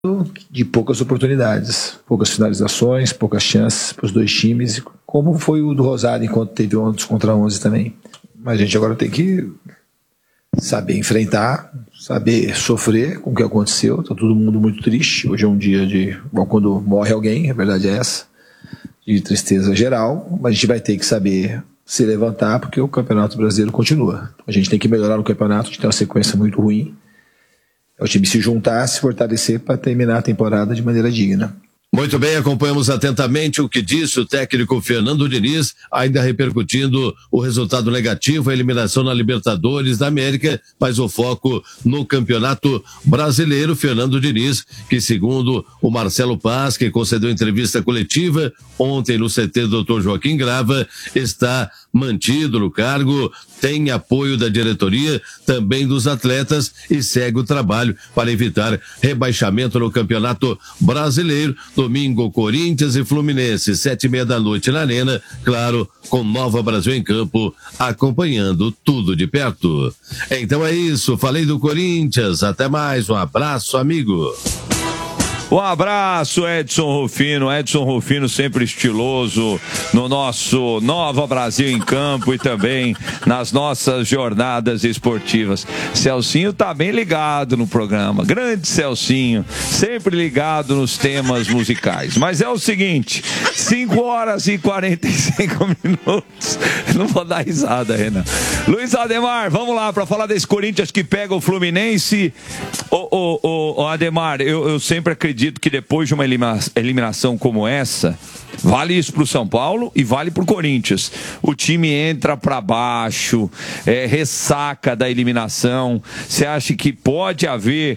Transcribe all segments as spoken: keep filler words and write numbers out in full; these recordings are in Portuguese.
de poucas oportunidades, poucas finalizações, poucas chances para os dois times, como foi o do Rosário enquanto teve onze contra onze também. Mas a gente agora tem que saber enfrentar, saber sofrer com o que aconteceu. Está todo mundo muito triste. Hoje é um dia de, bom, quando morre alguém, a verdade é essa, de tristeza geral, mas a gente vai ter que saber se levantar, porque o Campeonato Brasileiro continua. A gente tem que melhorar o campeonato, a gente tem uma sequência muito ruim. É o time se juntar, se fortalecer para terminar a temporada de maneira digna. Muito bem, acompanhamos atentamente o que disse o técnico Fernando Diniz, ainda repercutindo o resultado negativo, a eliminação na Libertadores da América, mas o foco no Campeonato Brasileiro. Fernando Diniz, que segundo o Marcelo Paz, que concedeu entrevista coletiva ontem no C T do doutor Joaquim Grava, está mantido no cargo, tem apoio da diretoria, também dos atletas, e segue o trabalho para evitar rebaixamento no Campeonato Brasileiro. Domingo, Corinthians e Fluminense, sete e meia da noite na Arena, claro, com Nova Brasil em campo, acompanhando tudo de perto. Então é isso, falei do Corinthians, até mais, um abraço, amigo. Um abraço, Edson Rufino. Edson Rufino sempre estiloso no nosso Nova Brasil em Campo e também nas nossas jornadas esportivas. Celcinho tá bem ligado no programa. Grande Celcinho, sempre ligado nos temas musicais. Mas é o seguinte, cinco horas e quarenta e cinco minutos. Não vou dar risada, Renan. Luiz Ademar, vamos lá para falar desse Corinthians que pega o Fluminense. Ô, ô, ô, ô Ademar, eu, eu sempre acredito que depois de uma eliminação como essa, vale isso para o São Paulo e vale para o Corinthians. O time entra para baixo, é, ressaca da eliminação. Você acha que pode haver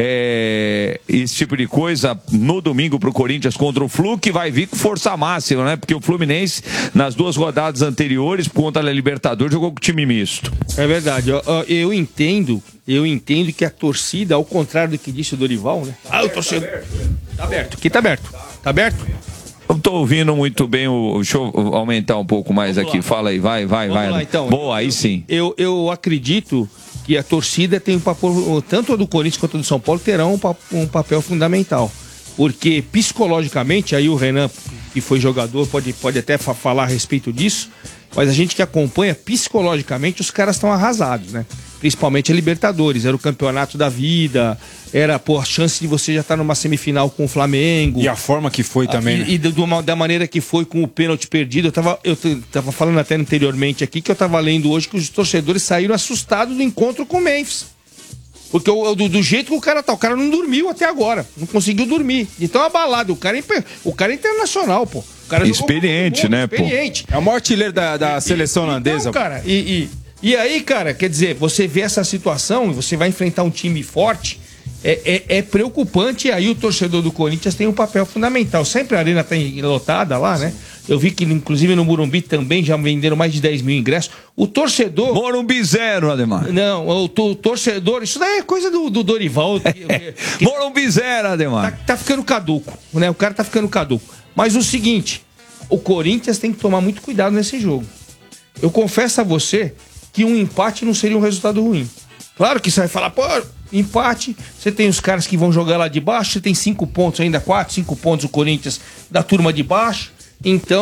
é, esse tipo de coisa no domingo para o Corinthians contra o Flu, que vai vir com força máxima, né? Porque o Fluminense, nas duas rodadas anteriores, por conta da Libertadores, jogou com time misto. É verdade. Eu, eu entendo, eu entendo que a torcida, ao contrário do que disse o Dorival, né? Ah, o torcedor. Tá aberto. Aqui tá aberto. Tá aberto? Eu tô ouvindo muito bem o... Deixa eu aumentar um pouco mais Vamos aqui. Lá. Fala aí, vai, vai, Vamos vai. Lá, então. Boa, aí sim. Eu, eu acredito que a torcida tem um papel, tanto a do Corinthians quanto a do São Paulo, terão um, um papel fundamental. Porque psicologicamente, aí o Renan, que foi jogador, pode, pode até fa falar a respeito disso, mas a gente que acompanha, psicologicamente, os caras estão arrasados, né? Principalmente a Libertadores, era o campeonato da vida, era pô, a chance de você já estar numa semifinal com o Flamengo. E a forma que foi também, a, né? E, e do, da maneira que foi com o pênalti perdido. Eu tava, eu tava falando até anteriormente aqui que eu tava lendo hoje que os torcedores saíram assustados do encontro com o Memphis. Porque o, do, do jeito que o cara tá, o cara não dormiu até agora, não conseguiu dormir. Então abalado, o cara é, o cara é internacional, pô. O cara experiente, jogou, né, experiente. pô? É o maior artilheiro da, da e, seleção e, holandesa. Então, cara, e, e, e aí, cara, quer dizer, você vê essa situação, você vai enfrentar um time forte, é, é, é preocupante, e aí o torcedor do Corinthians tem um papel fundamental. Sempre a arena tá lotada lá, né? Eu vi que, inclusive, no Morumbi também já venderam mais de dez mil ingressos. O torcedor... Morumbi zero, Ademar. Não, o, o torcedor... Isso daí é coisa do, do Dorival. Que, que, Morumbi zero, Ademar. Tá, tá ficando caduco, né? O cara tá ficando caduco. Mas o seguinte, o Corinthians tem que tomar muito cuidado nesse jogo. Eu confesso a você que um empate não seria um resultado ruim. Claro que você vai falar, pô, empate, você tem os caras que vão jogar lá de baixo, você tem cinco pontos ainda, quatro, cinco pontos o Corinthians da turma de baixo. Então,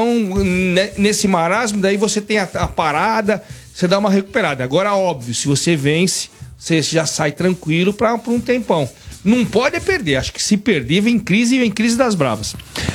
nesse marasmo, daí você tem a, a parada, você dá uma recuperada. Agora, óbvio, se você vence, você já sai tranquilo para um tempão. Não pode perder, acho que se perder, vem crise, vem crise das bravas.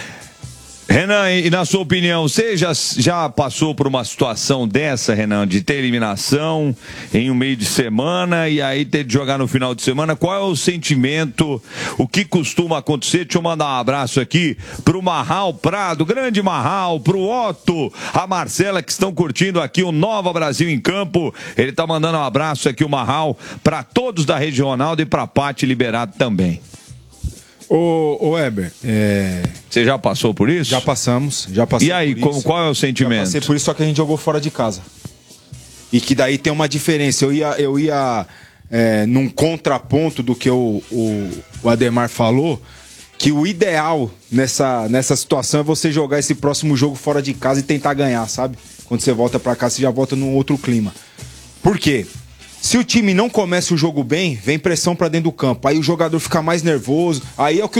Renan, e na sua opinião, você já, já passou por uma situação dessa, Renan, de ter eliminação em um meio de semana e aí ter de jogar no final de semana? Qual é o sentimento, o que costuma acontecer? Deixa eu mandar um abraço aqui pro Marral Prado, grande Marral, pro Otto, a Marcela, que estão curtindo aqui o Nova Brasil em Campo. Ele tá mandando um abraço aqui, o Marral, para todos da Regional e pra Pati Liberato também. Ô, ô Weber, é... você já passou por isso? Já passamos, já passei. E aí, por isso. Qual é o sentimento? Já passei por isso, só que a gente jogou fora de casa. E que daí tem uma diferença. Eu ia, eu ia é, num contraponto do que o, o, o Ademar falou, que o ideal nessa, nessa situação é você jogar esse próximo jogo fora de casa e tentar ganhar, sabe? Quando você volta pra cá, você já volta num outro clima. Por quê? Se o time não começa o jogo bem, vem pressão pra dentro do campo. Aí o jogador fica mais nervoso. Aí é o que